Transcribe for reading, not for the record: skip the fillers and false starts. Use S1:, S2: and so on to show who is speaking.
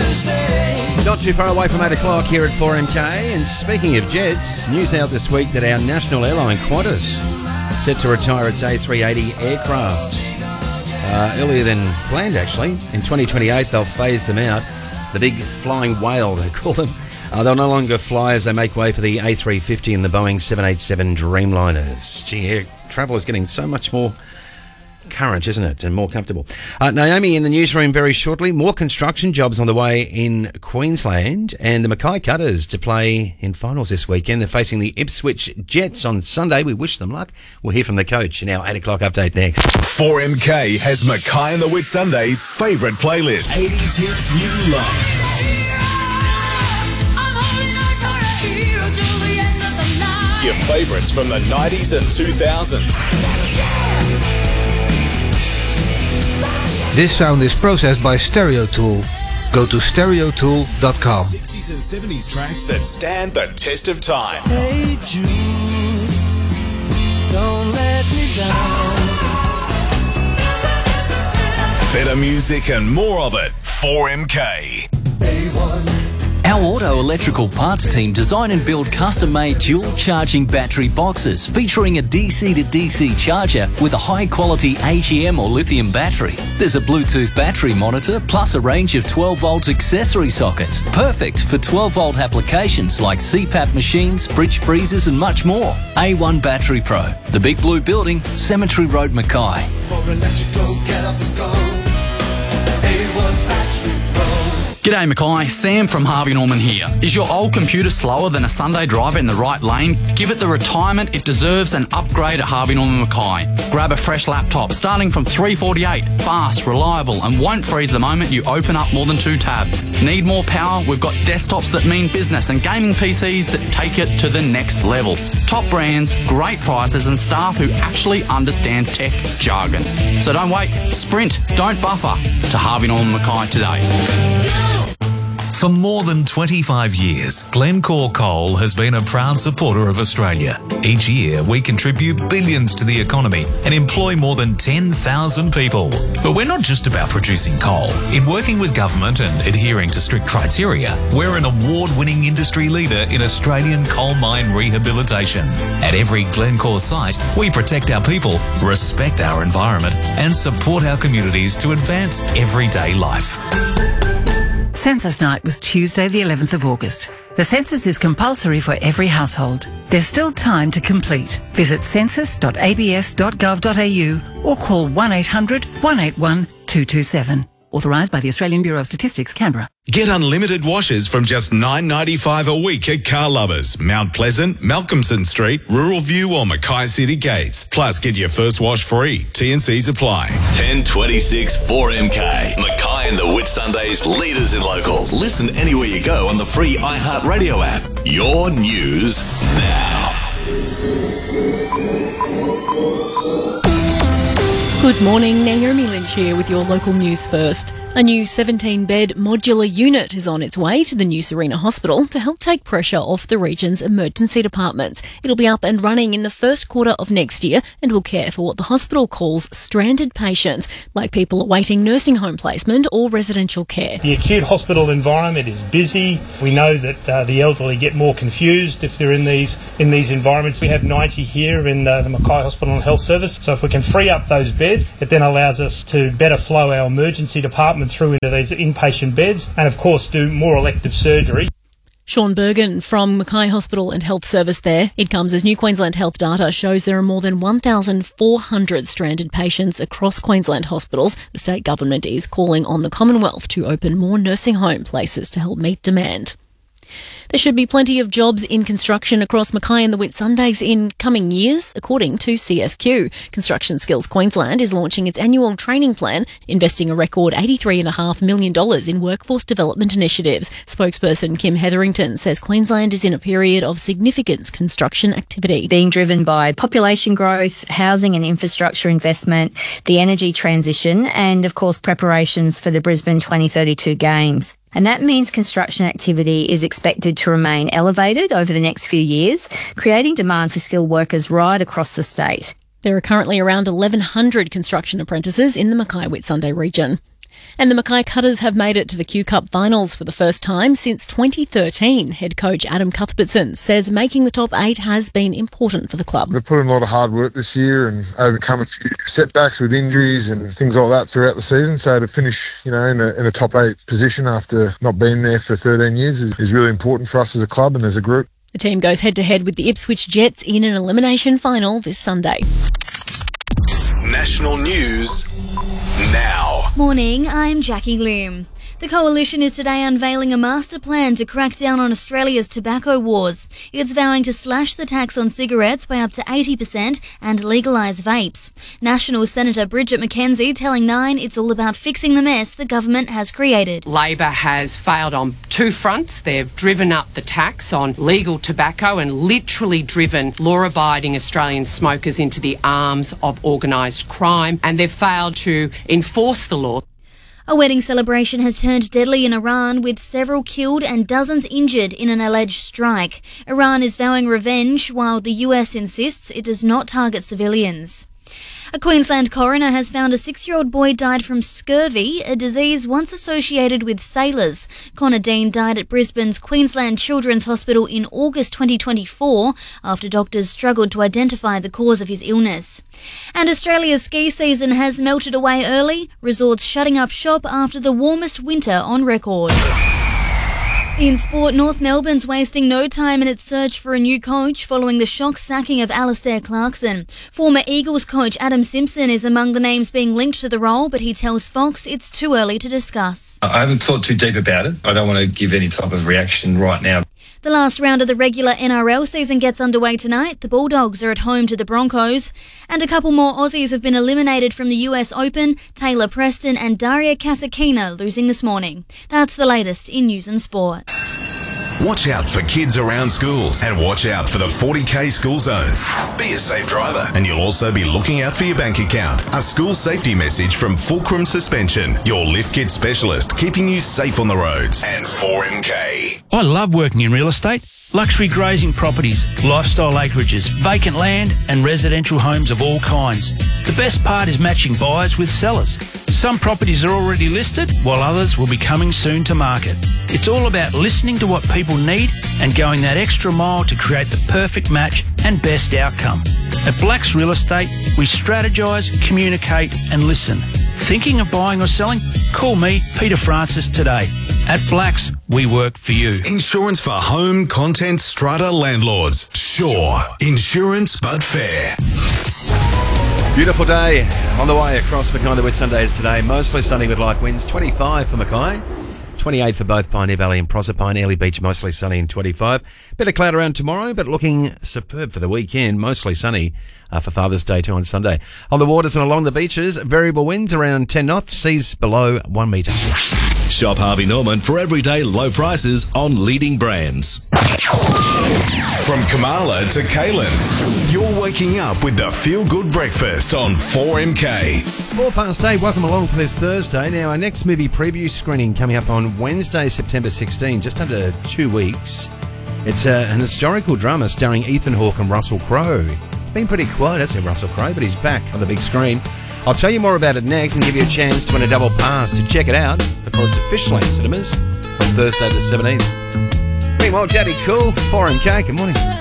S1: Not too far away from 8 o'clock here at 4MK. And speaking of jets, news out this week that our national airline Qantas set to retire its A380 aircraft earlier than planned, actually. In 2028, they'll phase them out. The big flying whale, they call them. They'll no longer fly as they make way for the A350 and the Boeing 787 Dreamliners. Gee, air travel is getting so much more current, isn't it, and more comfortable. Naomi in the newsroom very shortly. More construction jobs on the way in Queensland, and the Mackay Cutters to play in finals this weekend. They're facing the Ipswich Jets on Sunday. We wish them luck. We'll hear from the coach in our 8 o'clock update next.
S2: 4MK has Mackay and the Whitsundays' favourite playlist. 80s hits you love. Your favourites from the 90s and 2000s.
S3: This sound is processed by Stereo Tool. Go to stereotool.com.
S2: 60s and 70s tracks that stand the test of time.
S4: Hey Jude, don't let me down.
S2: Better music and more of it. 4MK.
S5: Our auto electrical parts team design and build custom-made dual charging battery boxes featuring a DC to DC charger with a high-quality AGM or lithium battery. There's a Bluetooth battery monitor plus a range of 12-volt accessory sockets, perfect for 12-volt applications like CPAP machines, fridge freezers and much more. A1 Battery Pro, the Big Blue Building, Cemetery Road, Mackay.
S4: For electrical, get up and go. A1 Battery Pro.
S6: G'day Mackay, Sam from Harvey Norman here. Is your old computer slower than a Sunday driver in the right lane? Give it the retirement it deserves and upgrade at Harvey Norman Mackay. Grab a fresh laptop starting from $348, fast, reliable and won't freeze the moment you open up more than 2 tabs. Need more power? We've got desktops that mean business and gaming PCs that take it to the next level. Top brands, great prices and staff who actually understand tech jargon. So don't wait, sprint, don't buffer to Harvey Norman Mackay today.
S7: For more than 25 years, Glencore Coal has been a proud supporter of Australia. Each year, we contribute billions to the economy and employ more than 10,000 people. But we're not just about producing coal. In working with government and adhering to strict criteria, we're an award-winning industry leader in Australian coal mine rehabilitation. At every Glencore site, we protect our people, respect our environment, and support our communities to advance everyday life.
S8: Census night was Tuesday the 11th of August. The census is compulsory for every household. There's still time to complete. Visit census.abs.gov.au or call 1800 181 227. Authorised by the Australian Bureau of Statistics, Canberra.
S2: Get unlimited washes from just $9.95 a week at Car Lovers, Mount Pleasant, Malcolmson Street, Rural View or Mackay City Gates. Plus, get your first wash free. T&Cs apply. 1026 4MK. Mackay and the Whitsundays, leaders in local. Listen anywhere you go on the free iHeartRadio app. Your news now.
S9: Good morning, Naomi Lynch here with your local news first. A new 17-bed modular unit is on its way to the new Serena Hospital to help take pressure off the region's emergency departments. It'll be up and running in the first quarter of next year and will care for what the hospital calls stranded patients, like people awaiting nursing home placement or residential care.
S10: The acute hospital environment is busy. We know that the elderly get more confused if they're in these environments. We have 90 here in the Mackay Hospital and Health Service, so if we can free up those beds, it then allows us to better flow our emergency department through into these inpatient beds and, of course, do more elective surgery.
S9: Sean Bergen from Mackay Hospital and Health Service there. It comes as New Queensland Health data shows there are more than 1,400 stranded patients across Queensland hospitals. The state government is calling on the Commonwealth to open more nursing home places to help meet demand. There should be plenty of jobs in construction across Mackay and the Whitsundays in coming years, according to CSQ. Construction Skills Queensland is launching its annual training plan, investing a record $83.5 million in workforce development initiatives. Spokesperson Kim Hetherington says Queensland is in a period of significant construction activity.
S11: Being driven by population growth, housing and infrastructure investment, the energy transition and, of course, preparations for the Brisbane 2032 Games. And that means construction activity is expected to remain elevated over the next few years, creating demand for skilled workers right across the state.
S9: There are currently around 1,100 construction apprentices in the Mackay Whitsunday region. And the Mackay Cutters have made it to the Q Cup finals for the first time since 2013. Head coach Adam Cuthbertson says making the top 8 has been important for the club.
S12: They've put in a lot of hard work this year and overcome a few setbacks with injuries and things like that throughout the season. So to finish, in a top 8 position after not being there for 13 years is really important for us as a club and as a group.
S9: The team goes head-to-head with the Ipswich Jets in an elimination final this Sunday.
S2: National news now.
S13: Morning, I'm Jackie Lim. The Coalition is today unveiling a master plan to crack down on Australia's tobacco wars. It's vowing to slash the tax on cigarettes by up to 80% and legalise vapes. National Senator Bridget McKenzie telling Nine it's all about fixing the mess the government has created.
S14: Labor has failed on 2 fronts. They've driven up the tax on legal tobacco and literally driven law-abiding Australian smokers into the arms of organised crime, and they've failed to enforce the law.
S13: A wedding celebration has turned deadly in Iran, with several killed and dozens injured in an alleged strike. Iran is vowing revenge, while the US insists it does not target civilians. A Queensland coroner has found a 6-year-old boy died from scurvy, a disease once associated with sailors. Connor Dean died at Brisbane's Queensland Children's Hospital in August 2024 after doctors struggled to identify the cause of his illness. And Australia's ski season has melted away early, resorts shutting up shop after the warmest winter on record. In sport, North Melbourne's wasting no time in its search for a new coach following the shock sacking of Alistair Clarkson. Former Eagles coach Adam Simpson is among the names being linked to the role, but he tells Fox it's too early to discuss.
S15: I haven't thought too deep about it. I don't want to give any type of reaction right now.
S13: The last round of the regular NRL season gets underway tonight. The Bulldogs are at home to the Broncos. And a couple more Aussies have been eliminated from the US Open. Taylor Preston and Daria Kasatkina losing this morning. That's the latest in news and sport.
S2: Watch out for kids around schools and watch out for the 40k school zones. Be a safe driver and you'll also be looking out for your bank account. A school safety message from Fulcrum Suspension, your lift kit specialist, keeping you safe on the roads. And 4MK.
S16: I love working in real estate. Luxury grazing properties, lifestyle acreages, vacant land and residential homes of all kinds. The best part is matching buyers with sellers. Some properties are already listed, while others will be coming soon to market. It's all about listening to what people need and going that extra mile to create the perfect match and best outcome. At Blacks Real Estate, we strategise, communicate and listen. Thinking of buying or selling? Call me, Peter Francis, today. At Blacks, we work for you.
S2: Insurance for home, content, strata landlords. Sure. Insurance, but fair.
S1: Beautiful day on the way across Mackay. The Whitsundays today. Mostly sunny with light winds. 25 for Mackay. 28 for both Pioneer Valley and Proserpine. Airlie Beach mostly sunny and 25. Bit of cloud around tomorrow, but looking superb for the weekend. Mostly sunny for Father's Day too on Sunday. On the waters and along the beaches, variable winds around 10 knots. Seas below 1 metre.
S17: Shop Harvey Norman for everyday low prices on leading brands.
S2: From Kamala to Kaylin, you're waking up with the Feel Good Breakfast on 4MK.
S1: 8:04. Welcome along for this Thursday. Now, our next movie preview screening coming up on Wednesday, September 16, just under 2 weeks. It's an historical drama starring Ethan Hawke and Russell Crowe. Been pretty quiet, hasn't he, Russell Crowe, but he's back on the big screen. I'll tell you more about it next and give you a chance to win a double pass to check it out before it's officially in cinemas on Thursday the 17th. Meanwhile, Daddy Cool, 4MK, good morning.